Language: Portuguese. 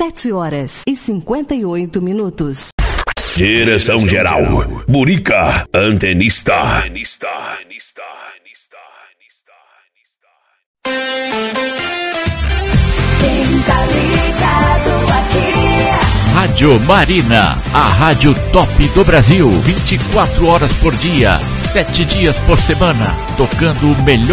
7h58. Direção geral, Burica, antenista. Quem tá ligado aqui? Rádio Marina, a rádio top do Brasil, 24 horas por dia, 7 dias por semana, tocando o melhor